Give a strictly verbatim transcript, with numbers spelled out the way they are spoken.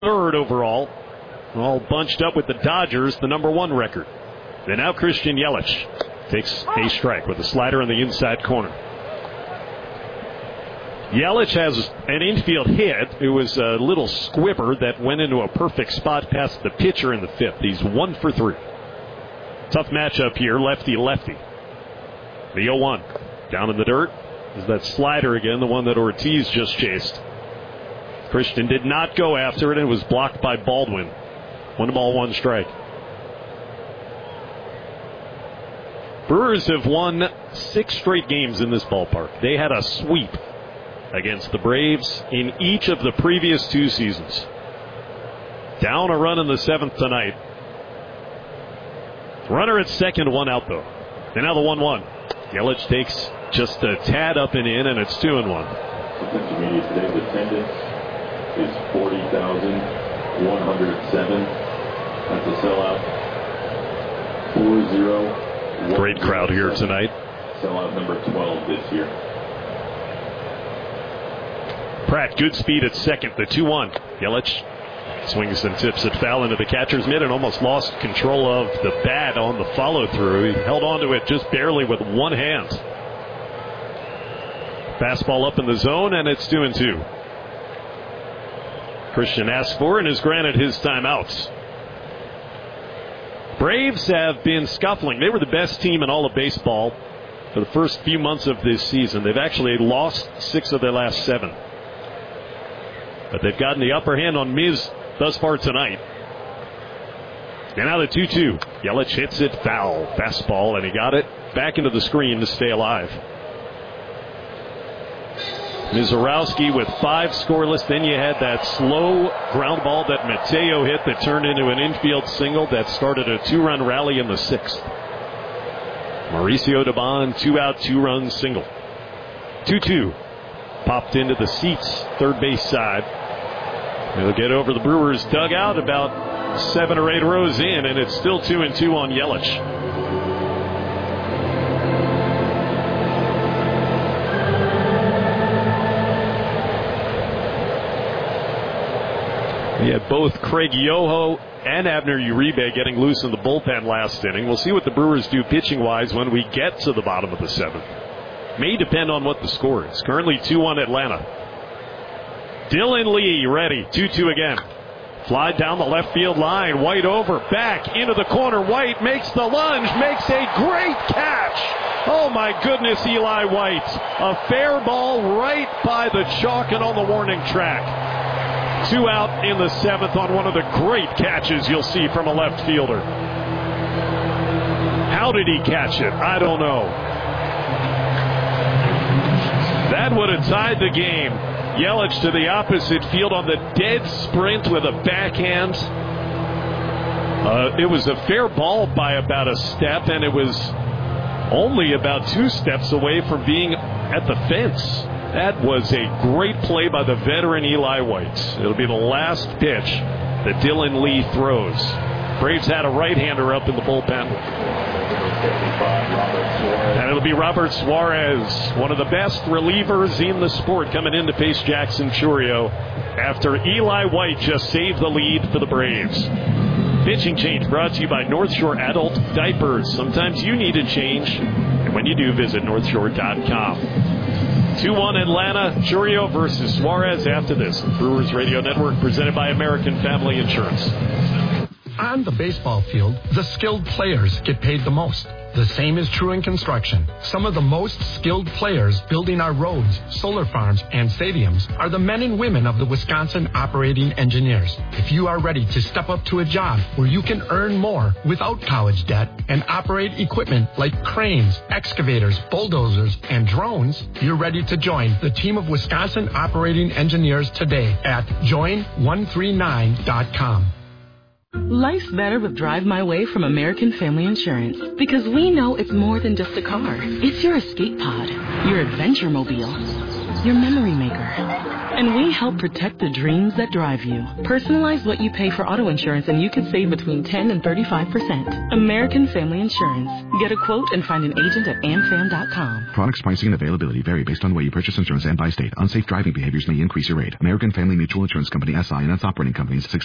Third overall, all bunched up with the Dodgers, the number one record. And now Christian Yelich takes a strike with a slider in the inside corner. Yelich has an infield hit. It was a little squibber that went into a perfect spot past the pitcher in the fifth. He's one for three. Tough matchup here, lefty-lefty. The oh one down in the dirt is that slider again, the one that Ortiz just chased. Christian did not go after it, and it was blocked by Baldwin. One ball, one strike. Brewers have won six straight games in this ballpark. They had a sweep against the Braves in each of the previous two seasons. Down a run in the seventh tonight. Runner at second, one out though. And now the one one. Yelich takes just a tad up and in, and it's two and one. Today's attendance is forty thousand one hundred seven. That's a sellout. four zero. Great crowd here tonight. Sellout number twelve this year. Pratt, good speed at second. The two one. Yelich swings and tips it foul into the catcher's mitt and almost lost control of the bat on the follow-through. He held onto it just barely with one hand. Fastball up in the zone, and it's two and two. Christian asked for and is granted his timeouts. Braves have been scuffling. They were the best team in all of baseball for the first few months of this season. They've actually lost six of their last seven. But they've gotten the upper hand on Miz thus far tonight. And now the two two. Yelich hits it foul. Fastball, and he got it back into the screen to stay alive. Mizorowski with five scoreless. Then you had that slow ground ball that Mateo hit that turned into an infield single that started a two-run rally in the sixth. Mauricio Dubon, two-out, two-run single. two two. Popped into the seats, third base side. He'll get over the Brewers' dugout about seven or eight rows in, and it's still two and two on Yelich. We had both Craig Yoho and Abner Uribe getting loose in the bullpen last inning. We'll see what the Brewers do pitching-wise when we get to the bottom of the seventh. May depend on what the score is. Currently two one Atlanta. Dylan Lee ready. two two again. Fly down the left field line. White over. Back into the corner. White makes the lunge. Makes a great catch. Oh, my goodness, Eli White. A fair ball right by the chalk and on the warning track. Two out in the seventh on one of the great catches you'll see from a left fielder. How did he catch it? I don't know. That would have tied the game. Yelich to the opposite field on the dead sprint with a backhand. Uh, it was a fair ball by about a step, and it was only about two steps away from being at the fence. That was a great play by the veteran Eli White. It'll be the last pitch that Dylan Lee throws. Braves had a right-hander up in the bullpen. And it'll be Robert Suarez, one of the best relievers in the sport, coming in to face Jackson Chourio after Eli White just saved the lead for the Braves. Pitching change brought to you by North Shore Adult Diapers. Sometimes you need a change, and when you do, visit north shore dot com. two one Atlanta, Chourio versus Suarez after this. Brewers Radio Network presented by American Family Insurance. On the baseball field, the skilled players get paid the most. The same is true in construction. Some of the most skilled players building our roads, solar farms, and stadiums are the men and women of the Wisconsin Operating Engineers. If you are ready to step up to a job where you can earn more without college debt and operate equipment like cranes, excavators, bulldozers, and drones, you're ready to join the team of Wisconsin Operating Engineers today at join one three nine dot com. Life's better with Drive My Way from American Family Insurance, because we know it's more than just a car. It's your escape pod, your adventure mobile. your memory maker. And we help protect the dreams that drive you. Personalize what you pay for auto insurance and you can save between ten and thirty-five percent. American Family Insurance. Get a quote and find an agent at am fam dot com. Products, pricing, and availability vary based on the way you purchase insurance and by state. Unsafe driving behaviors may increase your rate. American Family Mutual Insurance Company, S I and its operating companies,